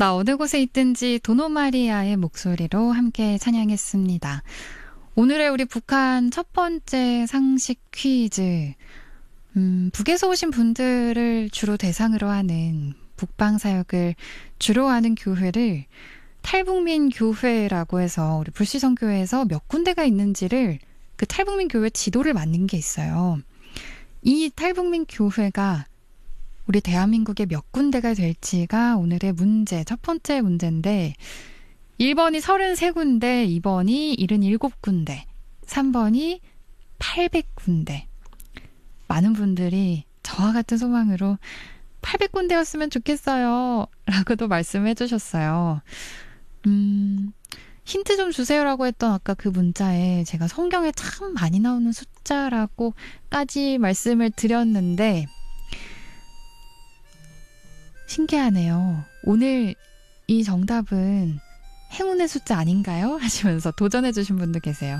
나 어느 곳에 있든지 도노마리아의 목소리로 함께 찬양했습니다. 오늘의 우리 북한 첫 번째 상식 퀴즈. 북에서 오신 분들을 주로 대상으로 하는 북방 사역을 주로 하는 교회를 탈북민 교회라고 해서 우리 불시성교회에서 몇 군데가 있는지를 그 탈북민 교회 지도를 만든 게 있어요. 이 탈북민 교회가 우리 대한민국의 몇 군데가 될지가 오늘의 문제, 첫 번째 문제인데 1번이 33군데, 2번이 77군데, 3번이 800군데. 많은 분들이 저와 같은 소망으로 800군데였으면 좋겠어요 라고도 말씀해 주셨어요. 힌트 좀 주세요라고 했던 아까 그 문자에 제가 성경에 참 많이 나오는 숫자라고까지 말씀을 드렸는데 신기하네요. 오늘 이 정답은 행운의 숫자 아닌가요? 하시면서 도전해 주신 분도 계세요.